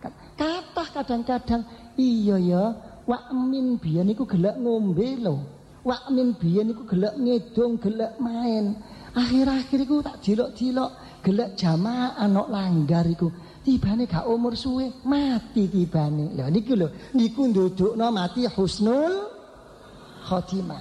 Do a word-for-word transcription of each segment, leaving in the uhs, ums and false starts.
Kathah kadang-kadang iya ya, wak min biyen iku gelek ngombe lho. Wak min biyen iku gelek ngedong, gelek main. Akhir-akhir iku tak dilok-dilok, gelek jamaah ana langgar iku. Tibane gak umur suwe, mati tibane. Lah niku lho, niku ndudukno mati husnul khotimah.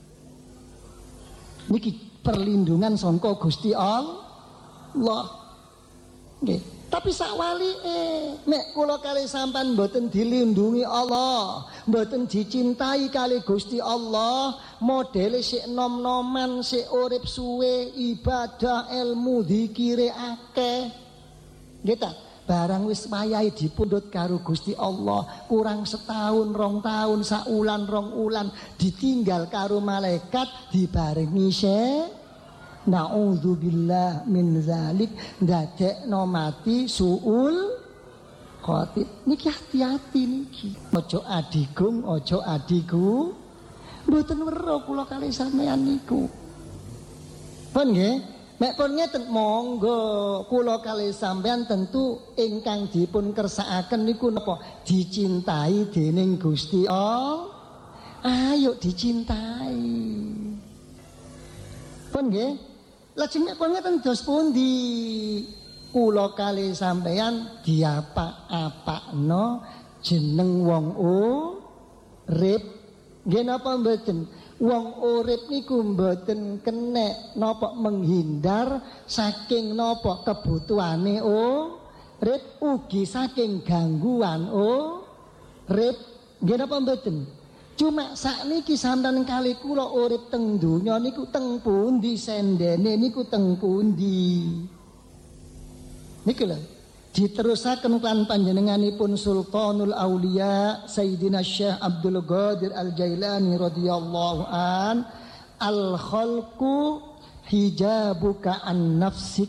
Niki perlindungan sangka Gusti Allah. Nggih. Tapi sak walike nek kula kali sampean mboten dilindungi Allah, mboten dicintai kali Gusti Allah, modele sik nom-noman, sik urip suwe, ibadah, ilmu, zikire akeh. Nggih ta? Barang wis wayahe dipundhut karo Gusti Allah, kurang setahun, rong tahun, sak ulan, rong ulan ditinggal karo malaikat dibarengi syek. Na'udzubillah min zalik, ndadekno mati suul khotim. Niki hati-hati niki. Ojo adigung, ojo adiku. Mboten weruh kula kali sampeyan niku. Pun nggih, nek pun ngeten monggo kula kali sampeyan tentu ingkang dipun kersakaken niku napa? Dicintai dening Gusti Allah. Ayo dicintai. Pun nggih. Lajeng nek kon ngeten dos pundi kula kali sampeyan diapa-apakno jeneng wong urip. Nggih napa mboten? Wong urip niku mboten kenek napa menghindar saking napa kebutuhane urip, ugi saking gangguan urip. Nggih napa mboten? Cuma sakniki sampean kali kula urip teng donya niku teng pundi sendene niku teng pundi. Niku lho diterusaken kan panjenenganipun Sultanul Auliya Sayyidina Syekh Abdul Qadir Al-Jailani radhiyallahu an, al khalqu hijabuka an nafsik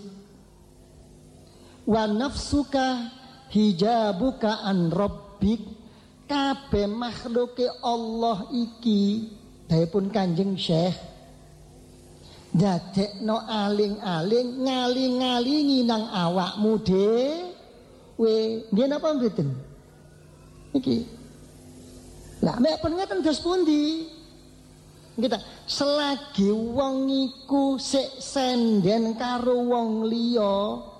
wa nafsuka hijabuka an rabbik. Kabeh makhluke Allah iki dipun Kanjeng Syekh dadekno aling-aling ngaling-ngalingi nang awakmu dhewe. Nggih napa mboten? Iki. Lah mek pun ngeten dos pundi? Kita selagi wong iku sik senden karo wong liya,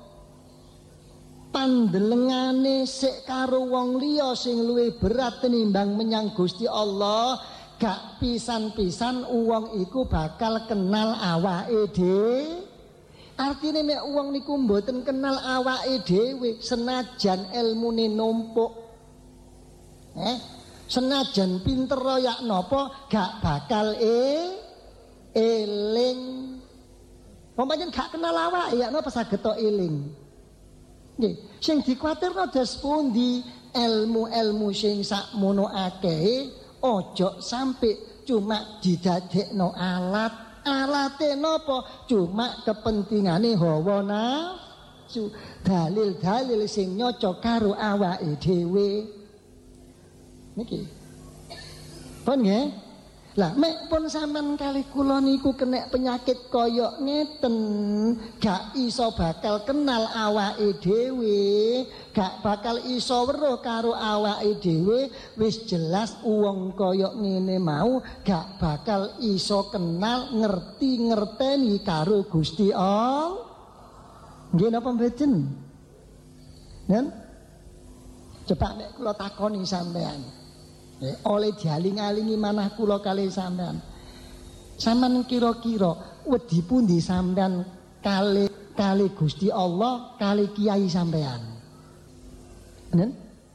pandelengane sik karo wong liya sing luwih berat tinimbang menyang Gusti Allah, gak pisan-pisan wong iku bakal kenal awake dhewe. Artine nek wong niku mboten kenal awake dhewe, senajan ilmune numpuk, eh, senajan pinter royak napa, gak bakal e eling. Pancen gak kenal awake ya napa saged to eling. Nggih, sing dikuwatirno dos pundi ilmu-ilmu sing sakmono akehe ojo sampai cuma didadekno alat. Alate napa? Cuma kepentingane hawa nafsu, dalil-dalil sing nyocok karo awake dhewe. Niki. Pun nggih? Lah mek pun sampean kali kula niku kena penyakit koyok ngeten, gak iso bakal kenal awake dhewe, gak bakal iso weruh karo awake dhewe, wis jelas wong koyok ngene mau gak bakal iso kenal ngerti-ngerteni karo Gusti Allah. Nggih napa mboten? Nen? Coba nek kula takoni sampean. Eh, oleh dialing-alingi manah kula kali sampean. Sampean kira-kira wedi pundi sampean kali kali Gusti Allah, kali kiai sampean? Nen?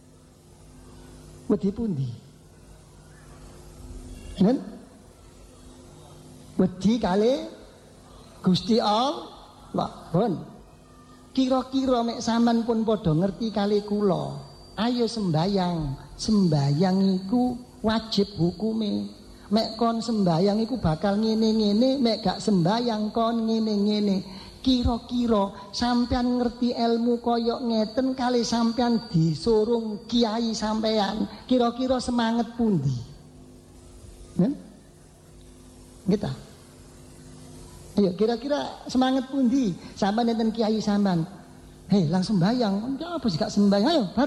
Wedi pundi? Nen? Wedi kali Gusti Allah. Pun. Kira-kira mek sampean pun padha ngerti kali kula. Ayo sembayang. Sembayang iku wajib hukume. Mek kon sembayang iku bakal ngene-ngene, mek gak sembayang kon ngene-ngene. Kira-kira sampean ngerti ilmu koyok ngeten kali sampean disurung kiai sampean, kira-kira semangat pundi? Nen? Kita. Ayo kira-kira semangat pundi sampean enten kiai sampean. Hei, langsung sembayang. Apa sih gak sembayang? Ayo